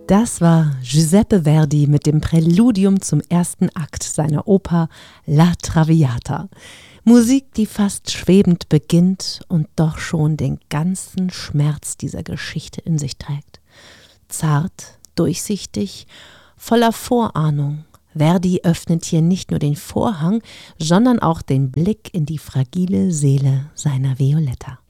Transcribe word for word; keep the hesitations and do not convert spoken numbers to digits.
Das war Giuseppe Verdi mit dem Präludium zum ersten Akt seiner Oper La Traviata. Musik, die fast schwebend beginnt und doch schon den ganzen Schmerz dieser Geschichte in sich trägt. Zart, durchsichtig, voller Vorahnung. Verdi öffnet hier nicht nur den Vorhang, sondern auch den Blick in die fragile Seele seiner Violetta.